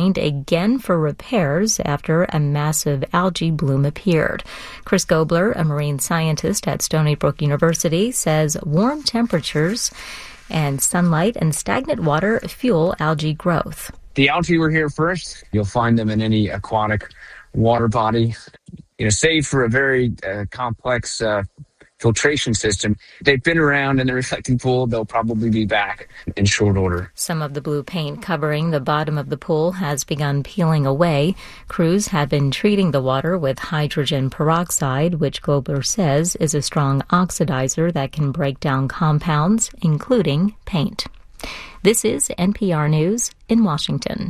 designed again for repairs after a massive algae bloom appeared. Chris Gobler, a marine scientist at Stony Brook University, says warm temperatures and sunlight and stagnant water fuel algae growth. The algae were here first. You'll find them in any aquatic water body. Save for a very complex filtration system. They've been around in the reflecting pool. They'll probably be back in short order. Some of the blue paint covering the bottom of the pool has begun peeling away. Crews have been treating the water with hydrogen peroxide, which Gobler says is a strong oxidizer that can break down compounds, including paint. This is NPR News in Washington.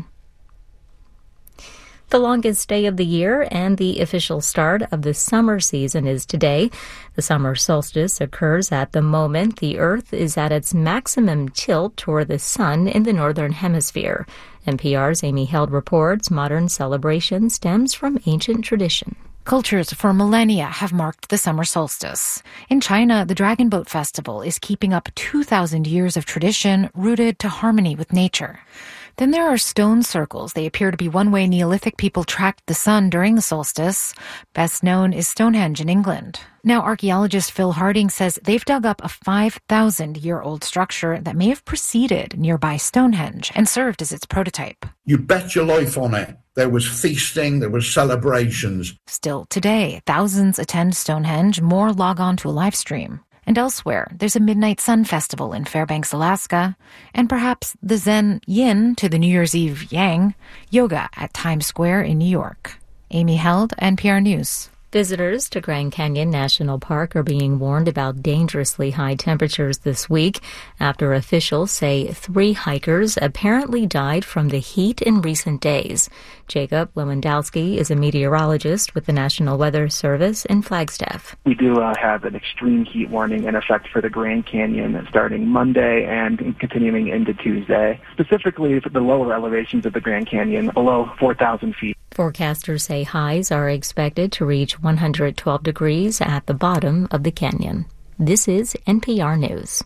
The longest day of the year and the official start of the summer season is today. The summer solstice occurs at the moment the Earth is at its maximum tilt toward the sun in the northern hemisphere. NPR's Amy Held reports modern celebration stems from ancient tradition. Cultures for millennia have marked the summer solstice. In China, the Dragon Boat Festival is keeping up 2,000 years of tradition rooted to harmony with nature. Then there are stone circles. They appear to be one way Neolithic people tracked the sun during the solstice. Best known is Stonehenge in England. Now, archaeologist Phil Harding says they've dug up a 5,000-year-old structure that may have preceded nearby Stonehenge and served as its prototype. You bet your life on it. There was feasting, there was celebrations. Still today, thousands attend Stonehenge, more log on to a live stream. And elsewhere, there's a Midnight Sun Festival in Fairbanks, Alaska, and perhaps the Zen Yin to the New Year's Eve Yang, yoga at Times Square in New York. Amy Held, NPR News. Visitors to Grand Canyon National Park are being warned about dangerously high temperatures this week after officials say 3 hikers apparently died from the heat in recent days. Jacob Lewandowski is a meteorologist with the National Weather Service in Flagstaff. We do have an extreme heat warning in effect for the Grand Canyon starting Monday and continuing into Tuesday, specifically for the lower elevations of the Grand Canyon below 4,000 feet. Forecasters say highs are expected to reach 112 degrees at the bottom of the canyon. This is NPR News.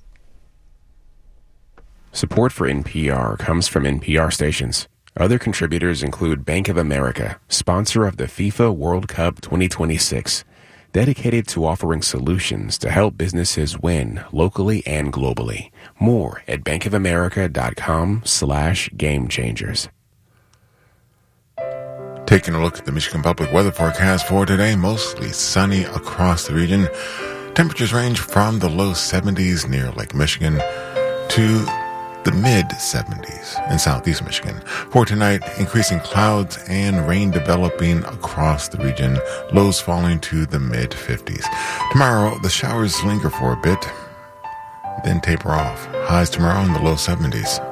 Support for NPR comes from NPR stations. Other contributors include Bank of America, sponsor of the FIFA World Cup 2026, dedicated to offering solutions to help businesses win locally and globally. More at bankofamerica.com/gamechangers. Taking a look at the Michigan Public Weather Forecast for today, mostly sunny across the region. Temperatures range from the low 70s near Lake Michigan to the mid-70s in southeast Michigan. For tonight, increasing clouds and rain developing across the region, lows falling to the mid-50s. Tomorrow, the showers linger for a bit, then taper off. Highs tomorrow in the low 70s.